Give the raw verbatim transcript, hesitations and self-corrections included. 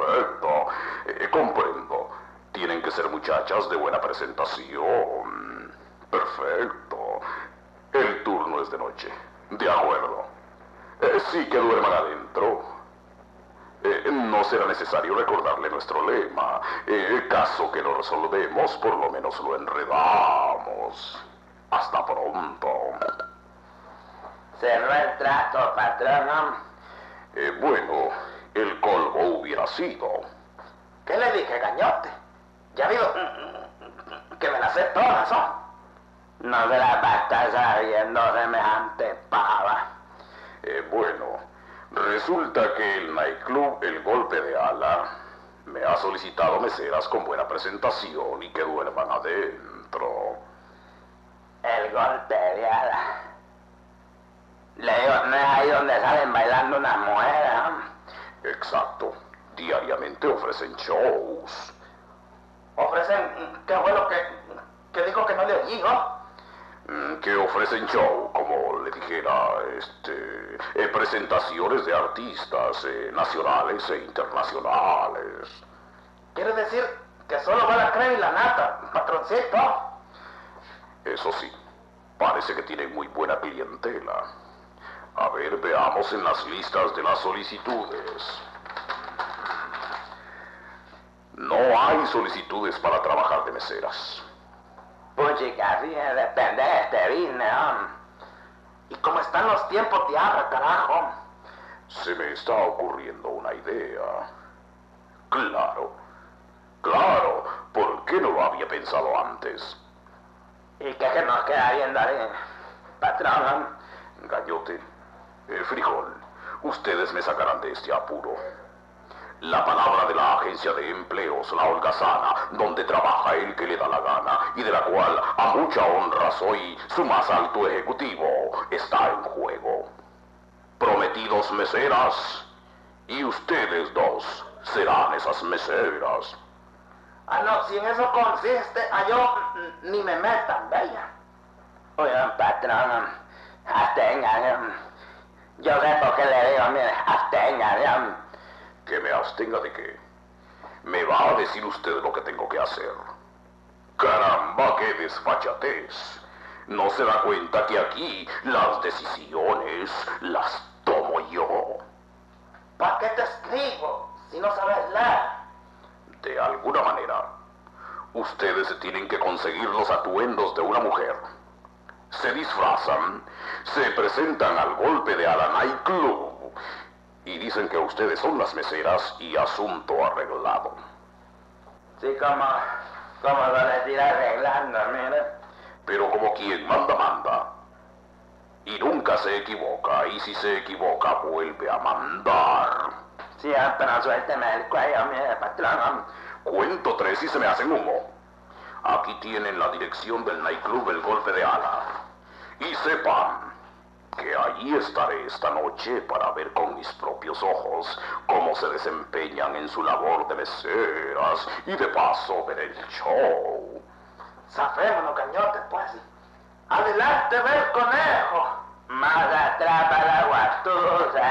Perfecto. Eh, comprendo. Tienen que ser muchachas de buena presentación. Perfecto. El turno es de noche. De acuerdo. Eh, sí que duerman adentro. Eh, no será necesario recordarle nuestro lema. Eh, caso que lo resolvemos, por lo menos lo enredamos. Hasta pronto. Cerró el trato, patrón. Eh, bueno, el colmo hubiera sido. ¿Qué le dije, gañote? Ya vio que me las sé todas, ¿no? No se la va a estar sabiendo semejante pava. Eh, bueno, resulta que el nightclub El Golpe de Ala me ha solicitado meseras con buena presentación y que duerman adentro. El Golpe de Ala. Le digo, no es ahí donde salen bailando unas mujeres, ¿no? Exacto. Diariamente ofrecen shows. ¿Ofrecen qué fue lo que, que dijo que no le oí, ¿no? Que ofrecen show, como le dijera, este, eh, presentaciones de artistas eh, nacionales e internacionales. ¿Quiere decir que solo va la crema y la nata, patroncito? Eso sí, parece que tienen muy buena clientela. A ver, veamos en las listas de las solicitudes. No hay solicitudes para trabajar de meseras. Puchica, sí, depende de este business, ¿no? ¿Y cómo están los tiempos de ahora, carajo? Se me está ocurriendo una idea. Claro, claro, ¿por qué no lo había pensado antes? ¿Y qué que nos queda viendo ahí, patrón? Gañote, eh, frijol, ustedes me sacarán de este apuro. La palabra de la agencia de empleos, la holgazana, donde trabaja el que le da la gana y de la cual a mucha honra soy su más alto ejecutivo, está en juego. Prometidos meseras, y ustedes dos serán esas meseras. Ah, no, si en eso consiste, a yo ni me metan, bella. Oigan, patrón, abstengan. Yo sé por qué le digo, mire, abstengan. ¿Que me abstenga de qué? Me va a decir usted lo que tengo que hacer. ¡Caramba, qué desfachatez! ¿No se da cuenta que aquí las decisiones las tomo yo? ¿Para qué te escribo si no sabes leer? De alguna manera, ustedes tienen que conseguir los atuendos de una mujer. Se disfrazan, se presentan al Golpe de Ala Night Club y dicen que ustedes son las meseras y asunto arreglado. Sí, como, como lo les irá arreglando, mire. Pero como quien manda, manda. Y nunca se equivoca, y si se equivoca, vuelve a mandar. Sí, pero suélteme el cuello, mire, patrón. Cuento tres y se me hacen humo. Aquí tienen la dirección del nightclub El Golpe de Ala. Y sepan que allí estaré esta noche para ver con mis propios ojos cómo se desempeñan en su labor de meseras y de paso ver el show. Zafémonos, cañote, pues. Adelante, ve el conejo. Más atrás para la guatusa.